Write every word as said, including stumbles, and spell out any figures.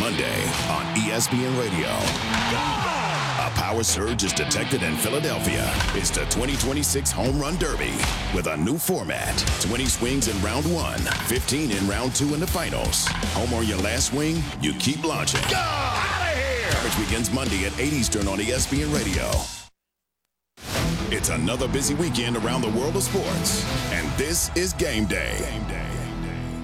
Monday on E S P N Radio. A power surge is detected in Philadelphia. It's the twenty twenty-six Home Run Derby with a new format. twenty swings in round one, fifteen in round two in the finals. Home on your last swing, you keep launching. Go! Out of here! Coverage begins Monday at eight Eastern on E S P N Radio. It's another busy weekend around the world of sports, and this is Game Day. Game Day.